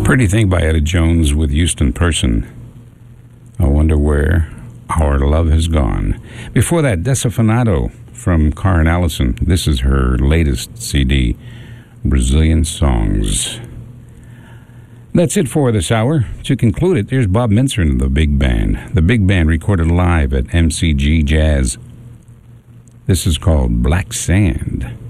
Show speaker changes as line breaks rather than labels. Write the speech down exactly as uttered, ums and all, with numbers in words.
Pretty Thing by Etta Jones with Houston Person. I Wonder Where Our Love Has Gone. Before that, Desafinado from Karen Allison. This is her latest C D, Brazilian Songs. That's it for this hour. To conclude it, there's Bob Mintzer and the Big Band. The Big Band recorded live at M C G Jazz. This is called Black Sand.